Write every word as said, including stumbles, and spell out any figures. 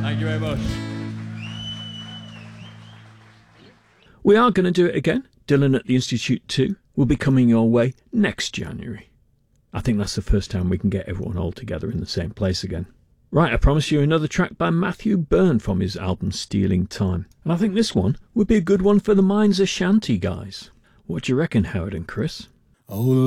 Thank you very much. We are going to do it again. Dylan at the Institute two will be coming your way next January. I think that's the first time we can get everyone all together in the same place again. Right, I promise you another track by Matthew Byrne from his album Stealing Time. And I think this one would be a good one for the Minds Ashanti guys. What do you reckon, Howard and Chris? Oh,